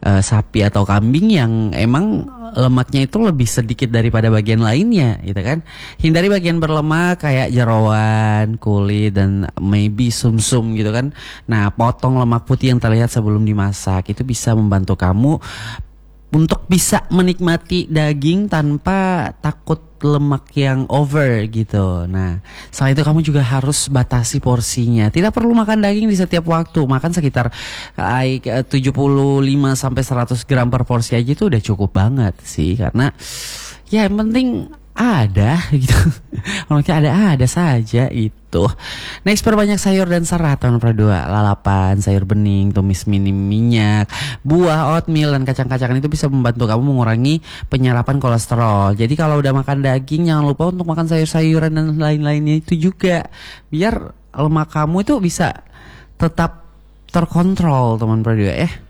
sapi atau kambing yang emang lemaknya itu lebih sedikit daripada bagian lainnya gitu kan. Hindari bagian berlemak kayak jeroan, kulit, dan maybe sumsum gitu kan. Nah, potong lemak putih yang terlihat sebelum dimasak itu bisa membantu kamu untuk bisa menikmati daging tanpa takut lemak yang over gitu. Nah, selain itu kamu juga harus batasi porsinya. Tidak perlu makan daging di setiap waktu. Makan sekitar 75 sampai 100 gram per porsi aja itu udah cukup banget sih. Karena ya yang penting ada gitu. Kalau ada saja itu. Next, perbanyak sayur dan serat teman berdua. Lalapan, sayur bening, tumis minim minyak, buah, oatmeal, dan kacang-kacangan itu bisa membantu kamu mengurangi penyerapan kolesterol. Jadi kalau udah makan daging jangan lupa untuk makan sayur-sayuran dan lain-lainnya itu juga. Biar lemak kamu itu bisa tetap terkontrol teman berdua